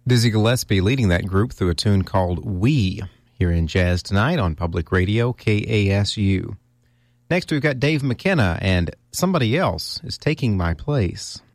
Dizzy Gillespie leading that group through a tune called We, here in Jazz Tonight on Public Radio KASU. Next, we've got Dave McKenna and Somebody Else is Taking My Place.